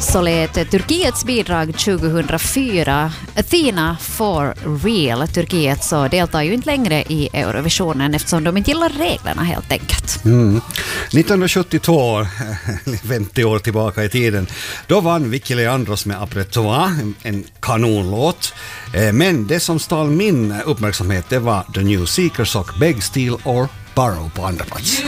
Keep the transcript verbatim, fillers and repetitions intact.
så lät Turkiets bidrag tjugohundrafyra Athena for real. Turkiet så deltar ju inte längre i Eurovisionen eftersom de inte gillar reglerna helt enkelt. Mm. nittonhundrasjuttiotvå, femtio år tillbaka i tiden, då vann Vicky Leandros med Après toi, en, en kanonlåt. Men det som stal min uppmärksamhet, det var The New Seekers och Beg, Steal or Borrow på andra plats.